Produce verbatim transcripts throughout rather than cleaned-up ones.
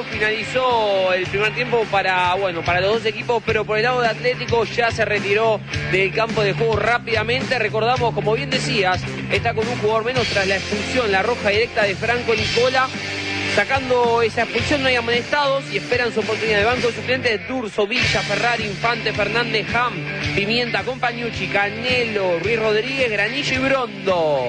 cero. Finalizó el primer tiempo para, bueno, para los dos equipos, pero por el lado de Atlético ya se retiró del campo de juego rápidamente. Recordamos, como bien decías, está con un jugador menos tras la expulsión, la roja directa de Franco Nicola. Sacando esa expulsión no hay amonestados y esperan su oportunidad de banco suplente de Turzo, Villa, Ferrari, Infante, Fernández, Ham, Pimienta, Compañucci, Canelo, Ruiz Rodríguez, Granillo y Brondo.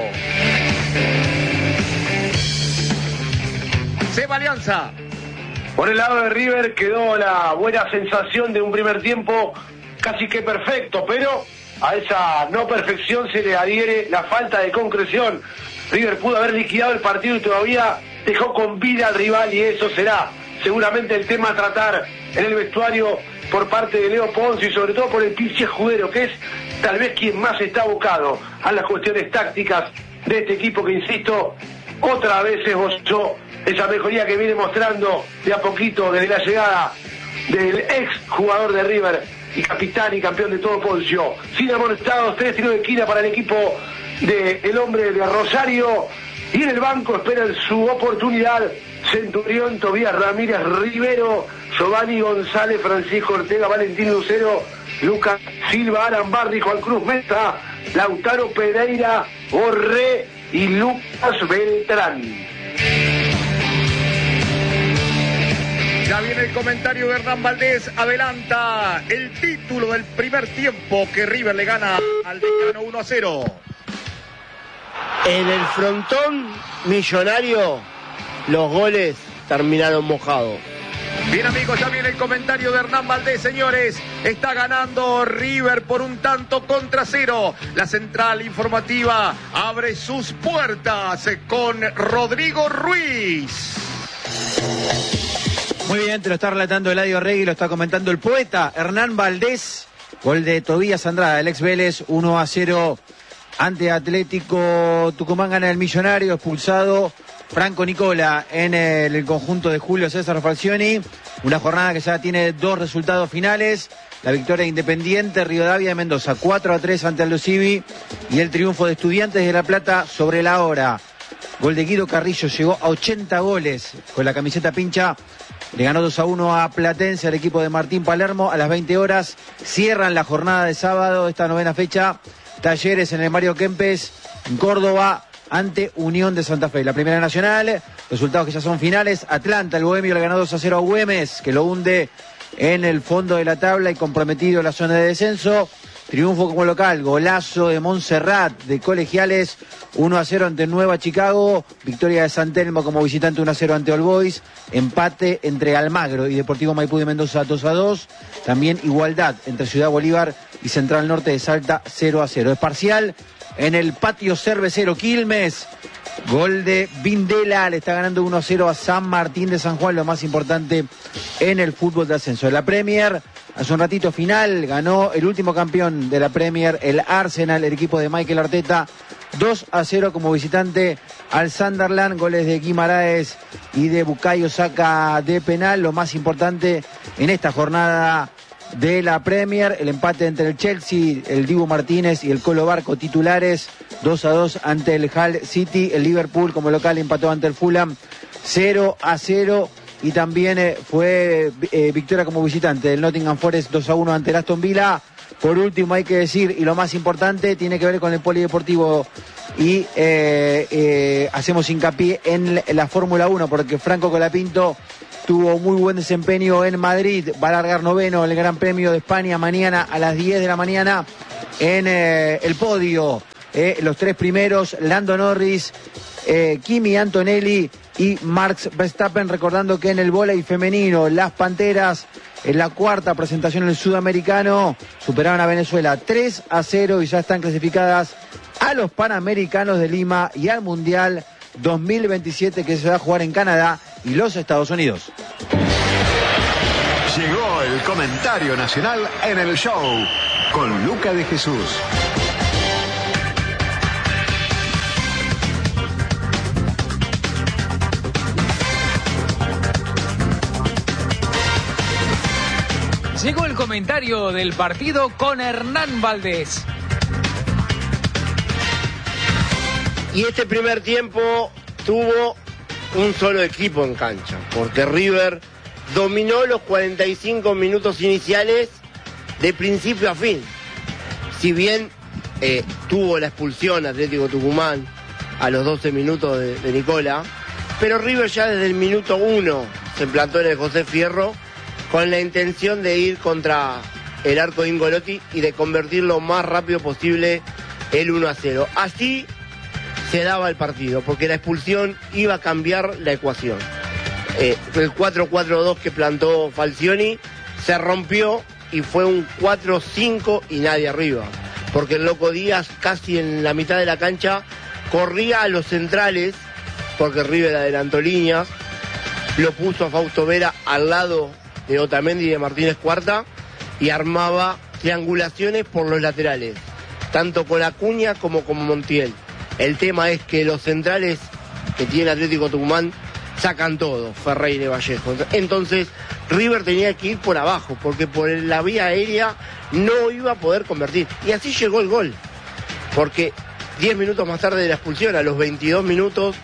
Seba Alianza. Por el lado de River quedó la buena sensación de un primer tiempo casi que perfecto, pero a esa no perfección se le adhiere la falta de concreción. River pudo haber liquidado el partido y todavía dejó con vida al rival, y eso será seguramente el tema a tratar en el vestuario por parte de Leo Ponce y sobre todo por el Pichi Escudero, que es tal vez quien más está abocado a las cuestiones tácticas de este equipo que, insisto, otra vez esbozó esa mejoría que viene mostrando de a poquito desde la llegada del ex jugador de River y capitán y campeón de todo Poncio. Sin amonestados, tres tiros de esquina para el equipo del hombre de Rosario. Y en el banco esperan su oportunidad Centurión, Tobías Ramírez, Rivero, Giovanni González, Francisco Ortega, Valentín Lucero, Lucas Silva, Aran Barri, Juan Cruz Mesta, Lautaro Pereira, Borré y Lucas Beltrán. Ya viene el comentario de Hernán Valdés. Adelanta el título del primer tiempo que River le gana al Decano uno a cero. En el frontón millonario, los goles terminaron mojados. Bien, amigos, ya viene el comentario de Hernán Valdés, señores. Está ganando River por un tanto contra cero. La central informativa abre sus puertas con Rodrigo Ruiz. Muy bien, te lo está relatando Eladio Regui, lo está comentando el poeta Hernán Valdés. Gol de Tobías Andrada, el ex Vélez, uno a cero ante Atlético Tucumán. Gana el Millonario, expulsado Franco Nicola en el, el conjunto de Julio César Falcioni. Una jornada que ya tiene dos resultados finales. La victoria de Independiente, Rivadavia de Mendoza, cuatro a tres ante Aldo Civi. Y el triunfo de Estudiantes de La Plata sobre la hora. Gol de Guido Carrillo, llegó a ochenta goles con la camiseta pincha. Le ganó dos a uno a Platense, al equipo de Martín Palermo. A las veinte horas cierran la jornada de sábado, esta novena fecha. Talleres en el Mario Kempes, en Córdoba, ante Unión de Santa Fe. La Primera Nacional, resultados que ya son finales. Atlanta, el Bohemio, le ganó dos a cero a Güemes, que lo hunde en el fondo de la tabla y comprometido en la zona de descenso. Triunfo como local, golazo de Montserrat, de Colegiales, uno a cero ante Nueva Chicago. Victoria de San Telmo como visitante, uno a cero ante All Boys. Empate entre Almagro y Deportivo Maipú de Mendoza, dos a dos. También igualdad entre Ciudad Bolívar y Central Norte de Salta, cero a cero. Es parcial en el Patio Cervecero Quilmes. Gol de Vindela, le está ganando uno a cero a San Martín de San Juan, lo más importante en el fútbol de ascenso. De la Premier, hace un ratito final, ganó el último campeón de la Premier, el Arsenal, el equipo de Mikel Arteta, dos a cero como visitante al Sunderland. Goles de Guimaraes y de Bukayo Saka de penal. Lo más importante en esta jornada de la Premier, el empate entre el Chelsea, el Dibu Martínez y el Colo Barco titulares, dos a dos ante el Hull City. El Liverpool como local empató ante el Fulham, cero a cero. Y también eh, fue eh, victoria como visitante del Nottingham Forest, dos a uno ante el Aston Villa. Por último hay que decir, y lo más importante, tiene que ver con el polideportivo y eh, eh, hacemos hincapié en la Fórmula uno, porque Franco Colapinto tuvo muy buen desempeño en Madrid, va a largar noveno en el Gran Premio de España mañana a las diez de la mañana en eh, el podio. Eh, los tres primeros, Lando Norris, eh, Kimi Antonelli y Max Verstappen. Recordando que en el vóley femenino, las Panteras, en la cuarta presentación en el Sudamericano, superaron a Venezuela tres a cero y ya están clasificadas a los Panamericanos de Lima y al Mundial dos mil veintisiete, que se va a jugar en Canadá y los Estados Unidos. Llegó el comentario nacional en el show con Luca de Jesús. Llegó el comentario del partido con Hernán Valdés. Y este primer tiempo tuvo un solo equipo en cancha, porque River dominó los cuarenta y cinco minutos iniciales de principio a fin. Si bien eh, tuvo la expulsión Atlético Tucumán a los doce minutos de, de Nicola, pero River ya desde el minuto uno se plantó en el José Fierro con la intención de ir contra el arco de Ingolotti y de convertir lo más rápido posible el uno a cero. Así se daba el partido, porque la expulsión iba a cambiar la ecuación. Eh, el cuatro cuatro dos que plantó Falcioni se rompió y fue un cuatro cinco y nadie arriba, porque el Loco Díaz casi en la mitad de la cancha corría a los centrales, porque River adelantó líneas, lo puso a Fausto Vera al lado de Otamendi y de Martínez Cuarta y armaba triangulaciones por los laterales, tanto con Acuña como con Montiel. El tema es que los centrales que tiene Atlético Tucumán sacan todo, Ferreira y Vallejo. Entonces River tenía que ir por abajo, porque por la vía aérea no iba a poder convertir. Y así llegó el gol, porque diez minutos más tarde de la expulsión, a los veintidós minutos,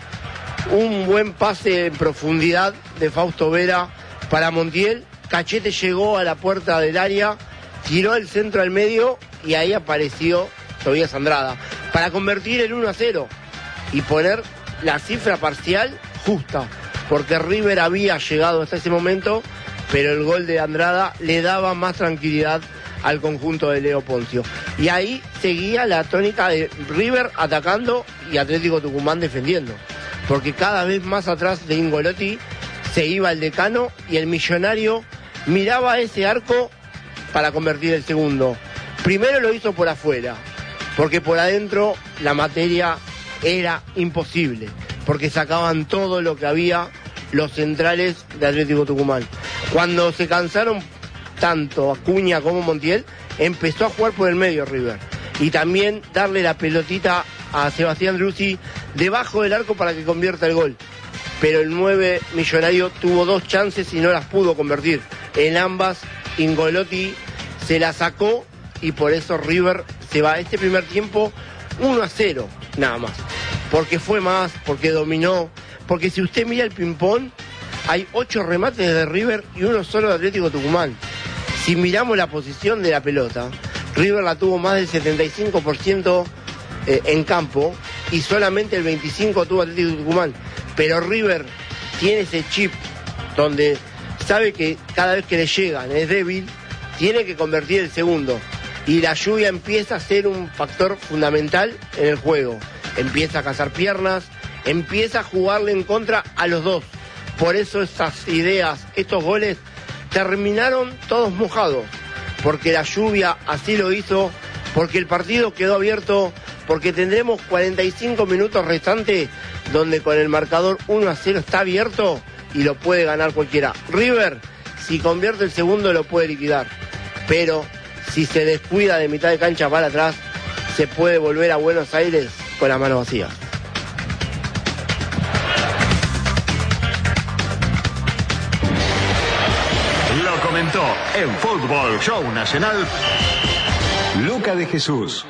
un buen pase en profundidad de Fausto Vera para Montiel. Cachete llegó a la puerta del área, tiró el centro al medio y ahí apareció Tobías Andrada para convertir el uno a cero y poner la cifra parcial justa, porque River había llegado hasta ese momento, pero el gol de Andrada le daba más tranquilidad al conjunto de Leo Poncio. Y ahí seguía la tónica de River atacando y Atlético Tucumán defendiendo, porque cada vez más atrás de Ingolotti se iba el Decano y el Millonario miraba ese arco para convertir el segundo. Primero lo hizo por afuera, porque por adentro la materia era imposible, porque sacaban todo lo que había los centrales de Atlético Tucumán. Cuando se cansaron tanto Acuña como Montiel, empezó a jugar por el medio River y también darle la pelotita a Sebastián Druzzi debajo del arco para que convierta el gol. Pero el nueve Millonario tuvo dos chances y no las pudo convertir. En ambas Ingolotti se la sacó y por eso River se va este primer tiempo uno a cero nada más, porque fue más, porque dominó, porque si usted mira el ping-pong hay ocho remates de River y uno solo de Atlético Tucumán. Si miramos la posición de la pelota, River la tuvo más del setenta y cinco por ciento eh, en campo y solamente el veinticinco por ciento tuvo Atlético Tucumán. Pero River tiene ese chip donde sabe que cada vez que le llegan es débil, tiene que convertir el segundo. Y la lluvia empieza a ser un factor fundamental en el juego. Empieza a cazar piernas, empieza a jugarle en contra a los dos. Por eso esas ideas, estos goles, terminaron todos mojados. Porque la lluvia así lo hizo, porque el partido quedó abierto, porque tendremos cuarenta y cinco minutos restantes donde con el marcador uno a cero está abierto y lo puede ganar cualquiera. River, si convierte el segundo, lo puede liquidar. Pero si se descuida de mitad de cancha para atrás, se puede volver a Buenos Aires con la mano vacía. Lo comentó en Fútbol Show Nacional Luca de Jesús.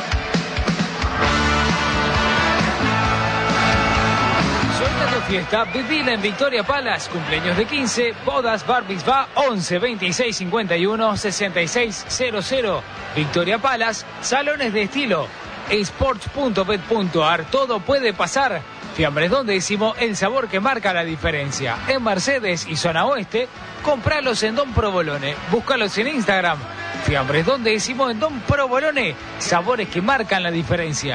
Fiesta, vivila en Victoria Palace, cumpleaños de quince, bodas, bar mitzvah, once, veintiséis, cincuenta y uno, sesenta y seis cero cero. Victoria Palace, salones de estilo, sports punto bet punto a r, todo puede pasar. Fiambres Don Décimo, el sabor que marca la diferencia. En Mercedes y zona oeste, compralos en Don Provolone, búscalos en Instagram. Fiambres Don Décimo en Don Provolone, sabores que marcan la diferencia.